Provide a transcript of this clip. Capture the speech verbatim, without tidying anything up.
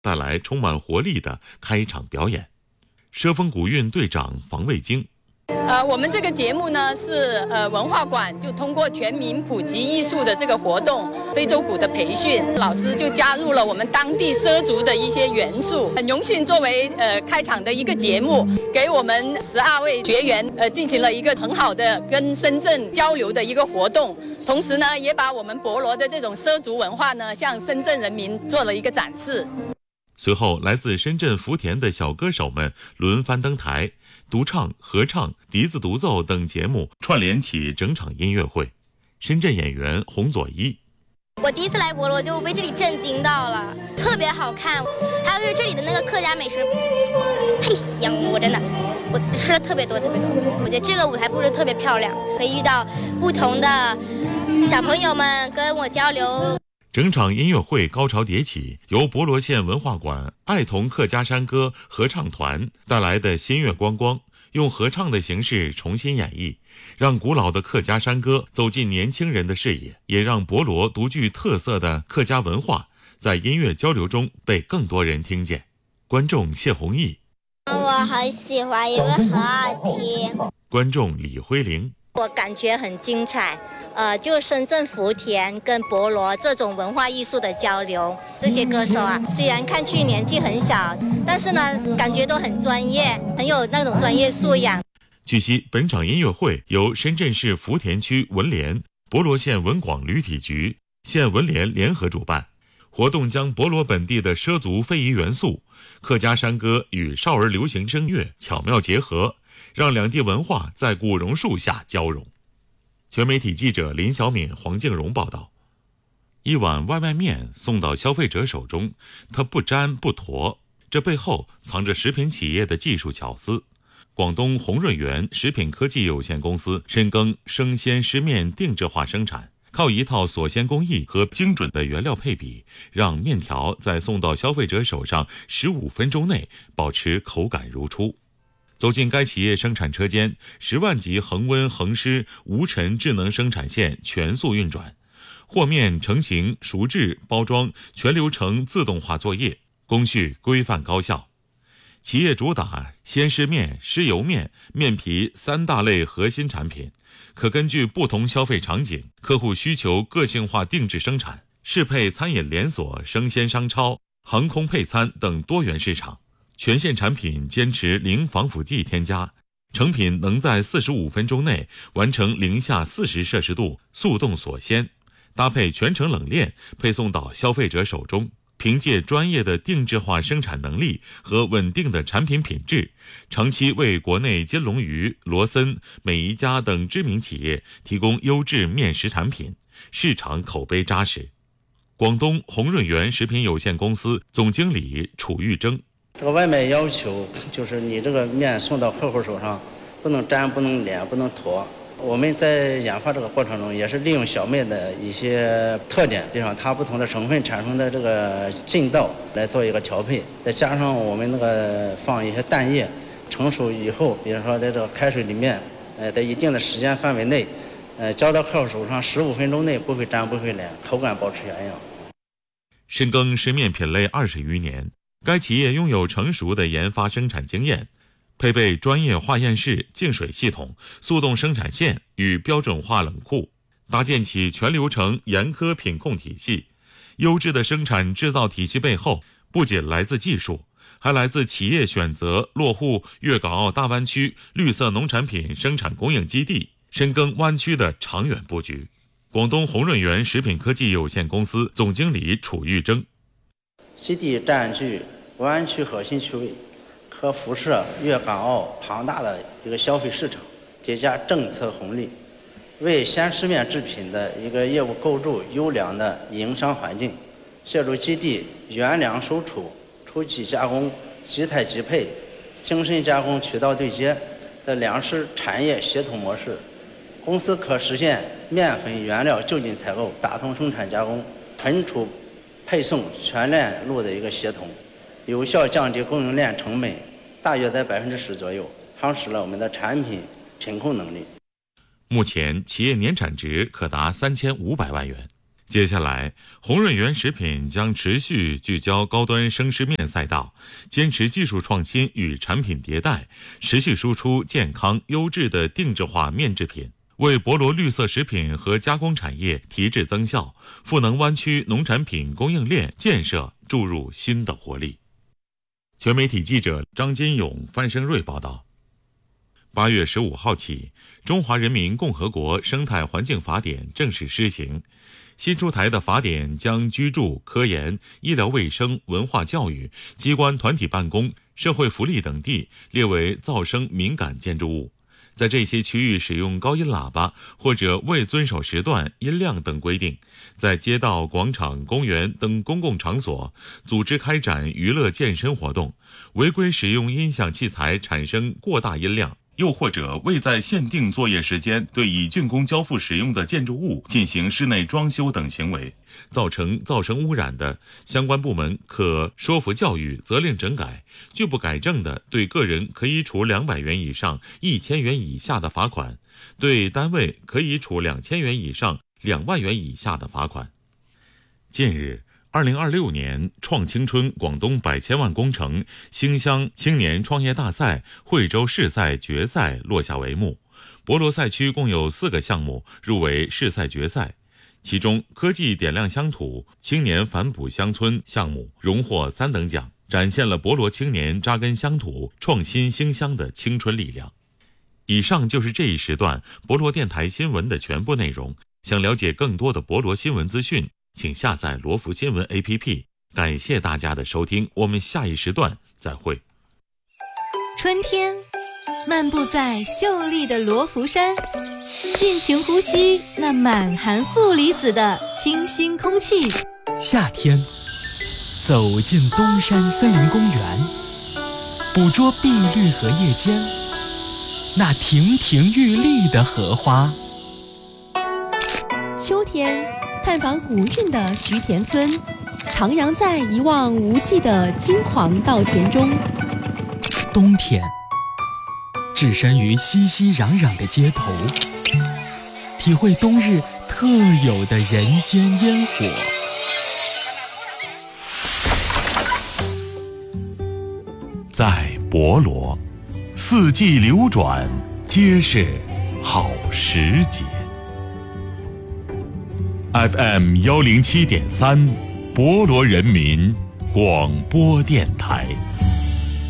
带来充满活力的开场表演。奢丰古运队长房卫京。 呃，我们这个节目呢是呃文化馆就通过全民普及艺术的这个活动，非洲鼓的培训，老师就加入了我们当地畲族的一些元素。很荣幸作为呃开场的一个节目，给我们十二位学员呃进行了一个很好的跟深圳交流的一个活动，同时呢也把我们博罗的这种畲族文化呢向深圳人民做了一个展示。 随后，来自深圳福田的小歌手们轮番登台，独唱、合唱、笛子独奏等节目串联起整场音乐会。深圳演员洪佐一： 我第一次来博罗就被这里震惊到了，特别好看，还有就是这里的那个客家美食太香了，我真的我吃了特别多特别多。我觉得这个舞台布置特别漂亮，可以遇到不同的小朋友们跟我交流。 整场音乐会高潮迭起，由博罗县文化馆爱童客家山歌合唱团带来的新月光光，用合唱的形式重新演绎，让古老的客家山歌走进年轻人的视野，也让博罗独具特色的客家文化在音乐交流中被更多人听见。观众谢弘毅： 我很喜欢，因为很好听。 观众李辉玲： 我感觉很精彩。呃，就深圳福田跟博罗这种文化艺术的交流，这些歌手啊，虽然看去年纪很小，但是呢，感觉都很专业，很有那种专业素养。 据悉，本场音乐会由深圳市福田区文联、博罗县文广旅体局、县文联联合主办。活动将博罗本地的畲族非遗元素、客家山歌与少儿流行声乐巧妙结合，让两地文化在古榕树下交融。全媒体记者林小敏、黄静荣报道。一碗外卖面送到消费者手中，它不粘不坨，这背后藏着食品企业的技术巧思。广东红润园食品科技有限公司深耕生鲜湿面定制化生产，靠一套锁鲜工艺和精准的原料配比，让面条在送到消费者手上十五分钟内保持口感如初。走进该企业生产车间，十万级恒温恒湿无尘智能生产线全速运转，和面、成型、熟制、包装全流程自动化作业，工序规范高效。企业主打鲜湿面、湿油面、面皮三大类核心产品，可根据不同消费场景、客户需求个性化定制生产，适配餐饮连锁、生鲜商超、航空配餐等多元市场。全线产品坚持零防腐剂添加，成品能在四十五分钟内完成零下四十摄氏度速冻锁鲜，搭配全程冷链配送到消费者手中。凭借专业的定制化生产能力和稳定的产品品质，长期为国内金龙鱼、罗森、美宜佳等知名企业提供优质面食产品，市场口碑扎实。广东红润园食品有限公司总经理楚玉征： 这个外卖要求就是你这个面送到客户手上，不能粘、不能粘、不能坨。我们在研发这个过程中，也是利用小麦的一些特点，比方它不同的成分产生的这个劲道来做一个调配，再加上我们那个放一些蛋液，成熟以后，比如说在这个开水里面，呃，在一定的时间范围内，呃，交到客户手上十五分钟内不会粘、不会粘，口感保持原样。 深耕湿面品类二十余年，该企业拥有成熟的研发生产经验，配备专业化验室、净水系统、速冻生产线与标准化冷库，搭建起全流程严苛品控体系。优质的生产制造体系背后，不仅来自技术，还来自企业选择落户粤港澳大湾区绿色农产品生产供应基地，深耕湾区的长远布局。广东红润园食品科技有限公司总经理楚玉征： 基地占据湾区核心区位，可辐射粤港澳庞大的一个消费市场，叠加政策红利，为鲜湿面制品的一个业务构筑优良的营商环境。借助基地原粮收储、初级加工、即采即配、精深加工渠道对接的粮食产业协同模式，公司可实现面粉原料就近采购、打通生产加工、存储配送全链路的一个协同，有效降低供应链成本，大约在百分之十左右，夯实了我们的产品品控能力。 目前企业年产值可达三千五百万元， 接下来，红润园食品将持续聚焦高端生食面赛道，坚持技术创新与产品迭代，持续输出健康优质的定制化面制品，为博罗绿色食品和加工产业提质增效，赋能湾区农产品供应链建设注入新的活力。全媒体记者张金勇、范生瑞报道。八月十五号起，《中华人民共和国生态环境法典》正式施行。新出台的法典将居住、科研、医疗卫生、文化教育、机关团体办公、社会福利等地列为噪声敏感建筑物。在这些区域使用高音喇叭或者未遵守时段、音量等规定，在街道、广场、公园等公共场所组织开展娱乐健身活动，违规使用音响器材产生过大音量，又或者未在限定作业时间对已竣工交付使用的建筑物进行室内装修等行为，造成噪声污染的，相关部门可说服教育、责令整改；拒不改正的，对个人可以处两百元以上一千元以下的罚款，对单位可以处两千元以上两万元以下的罚款。近日，二零二六年创青春广东百千万工程兴乡青年创业大赛惠州市赛决赛落下帷幕，博罗赛区共有四个项目入围市赛决赛，其中科技点亮乡土、青年反哺乡村项目荣获三等奖，展现了博罗青年扎根乡土、创新兴乡的青春力量。以上就是这一时段博罗电台新闻的全部内容。想了解更多的博罗新闻资讯，请下载罗福新闻 A P P。 感谢大家的收听，我们下一时段再会。 春天，漫步在秀丽的罗浮山，尽情呼吸那满含负离子的清新空气。 夏天，走进东山森林公园，捕捉碧绿荷叶间那亭亭玉立的荷花。 秋天，探访古韵的徐田村，徜徉在一望无际的金黄稻田中。 冬天，置身于熙熙攘攘的街头，体会冬日特有的人间烟火。 在博罗，四季流转，皆是好时节。F M 幺零七点三，博罗人民广播电台。